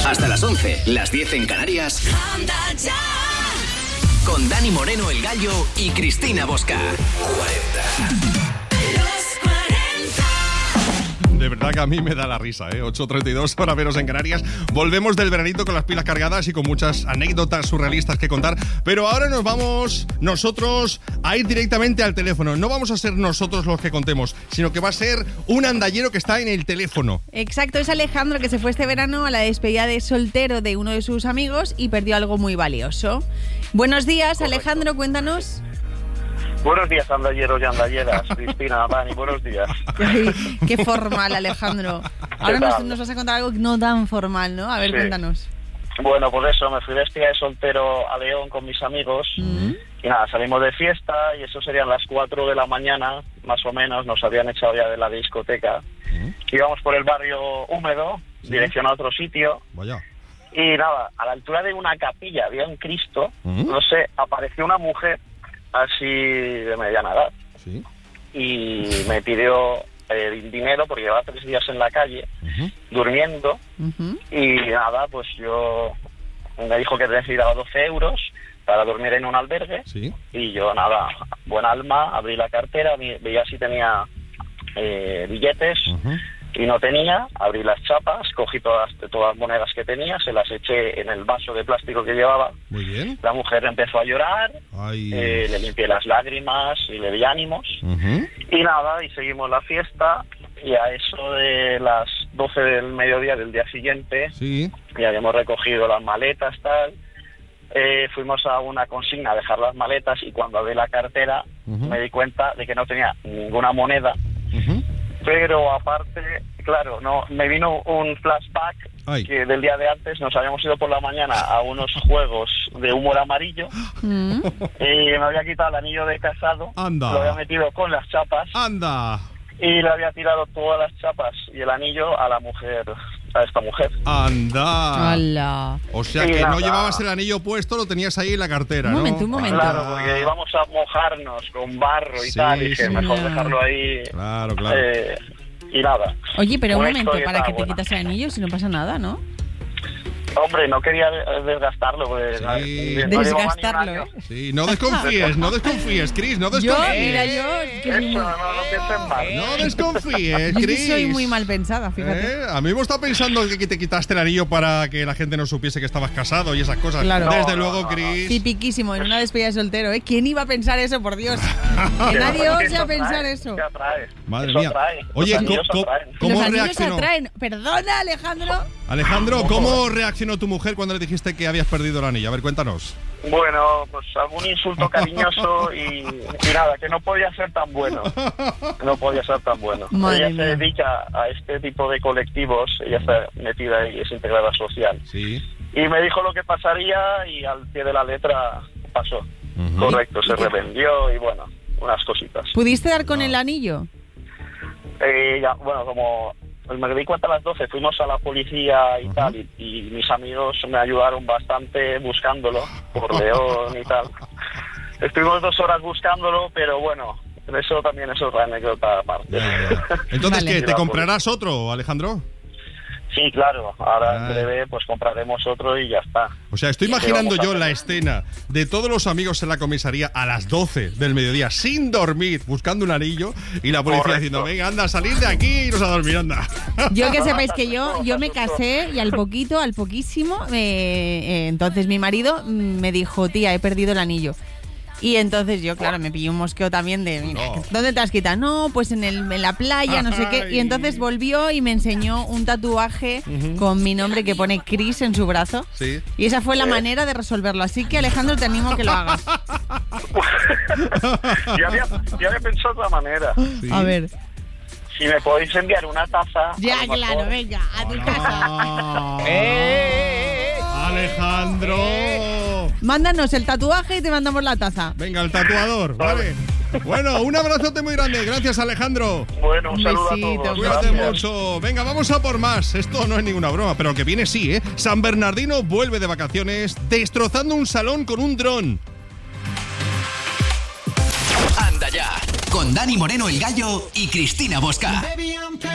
Hasta las 11, las 10 en Canarias. Anda ya. Con Dani Moreno, el Gallo, y Cristina Bosca. 40. De verdad que a mí me da la risa, 8:32, hora menos en Canarias. Volvemos del veranito con las pilas cargadas y con muchas anécdotas surrealistas que contar. Pero ahora nos vamos nosotros a ir directamente al teléfono. No vamos a ser nosotros los que contemos, sino que va a ser un andallero que está en el teléfono. Exacto, es Alejandro, que se fue este verano a la despedida de soltero de uno de sus amigos y perdió algo muy valioso. Buenos días, correcto. Alejandro, cuéntanos. Buenos días, andalleros y andalleras. Cristina, Dani, buenos días. Ay, qué formal, Alejandro. Ahora nos vas a contar algo no tan formal, ¿no? A ver, sí. Cuéntanos. Bueno, pues eso, me fui de despedida de soltero a León con mis amigos. Y nada, salimos de fiesta y eso serían las 4 de la mañana, más o menos. Nos habían echado ya de la discoteca. Íbamos por el barrio húmedo, dirección a otro sitio. Vaya. Y nada, a la altura de una capilla había un Cristo. No sé, apareció una mujer así de mediana edad, ¿sí? Y me pidió dinero porque llevaba 3 días en la calle, durmiendo, y nada, pues yo me dijo que necesitaba 12 euros para dormir en un albergue, ¿sí? Y yo nada, buen alma, abrí la cartera, veía si tenía billetes, y no tenía, abrí las chapas, cogí todas las monedas que tenía, se las eché en el vaso de plástico que llevaba. Muy bien. La mujer empezó a llorar, le limpié las lágrimas y le di ánimos. Y nada, y seguimos la fiesta, y a eso de las 12 del mediodía del día siguiente, sí, ya habíamos recogido las maletas, tal, fuimos a una consigna a dejar las maletas, y cuando abrí la cartera me di cuenta de que no tenía ninguna moneda. Pero aparte, claro, no, me vino un flashback que del día de antes nos habíamos ido por la mañana a unos juegos de humor amarillo. Y me había quitado el anillo de casado. Anda. Lo había metido con las chapas. Anda. Y le había tirado todas las chapas y el anillo a la mujer, a esta mujer. Anda. ¡Hala! O sea que no llevabas el anillo puesto, lo tenías ahí en la cartera, ¿no? Un momento. Claro, porque íbamos a mojarnos con barro y tal, y que mejor dejarlo ahí. Claro. Y nada. Oye, pero un momento, ¿para qué te quitas el anillo si no pasa nada, no? Hombre, no quería desgastarlo. Pues, desgastarlo, ¿eh? Sí, no desconfíes, Cris, no desconfíes. Yo no piensen mal. No desconfíes, Cris. Yo soy muy mal pensada, fíjate. A mí me está pensando que te quitaste el anillo para que la gente no supiese que estabas casado y esas cosas. Claro. Desde luego, Cris. Tipiquísimo, en una despedida de soltero, ¿eh? ¿Quién iba a pensar eso, por Dios? Que nadie ose a pensar eso. Madre mía. Oye, ¿cómo reaccionó? Perdona, Alejandro, ¿cómo reaccionó tu mujer cuando le dijiste que habías perdido el anillo? A ver, cuéntanos. Bueno, pues algún insulto cariñoso y nada, que no podía ser tan bueno. Madre ella mía. se dedica a este tipo de colectivos, ella está metida ahí, es integrada social. Sí. Y me dijo lo que pasaría y al pie de la letra pasó. Correcto, se revendió y bueno, unas cositas. ¿Pudiste dar con el anillo? Bueno, como me di cuenta a las 12, fuimos a la policía y tal, y mis amigos me ayudaron bastante buscándolo por León y tal. Estuvimos 2 horas buscándolo, pero bueno, eso también es otra anécdota aparte. Ya. Entonces, ¿qué? ¿Te comprarás otro, Alejandro? Sí, claro. Ahora en breve pues compraremos otro y ya está. O sea, estoy imaginando yo la escena de todos los amigos en la comisaría a las 12 del mediodía, sin dormir, buscando un anillo, y la policía diciendo, venga, anda, salir de aquí y irnos a dormir, anda. Yo que sepáis que yo me casé y al poquísimo, entonces mi marido me dijo, tía, he perdido el anillo. Y entonces yo, claro, me pillé un mosqueo también de, mira, ¿dónde te has quitado? No, pues en la playa, no sé qué. Y entonces volvió y me enseñó un tatuaje con mi nombre que pone Cris en su brazo. Sí. Y esa fue la manera de resolverlo. Así que, Alejandro, te animo a que lo hagas. Yo había pensado de otra manera. Sí. A ver. Si me podéis enviar una taza. Ya, claro, venga, a tu casa. Alejandro. Mándanos el tatuaje y te mandamos la taza. Venga, el tatuador, vale. Bueno, un abrazote muy grande. Gracias, Alejandro. Bueno, un saludo besito, a todos. Cuídate Gracias. mucho. Venga, vamos a por más. Esto no es ninguna broma, pero el que viene sí, ¿eh? San Bernardino vuelve de vacaciones destrozando un salón con un dron. Anda ya, con Dani Moreno, el Gallo, y Cristina Bosca.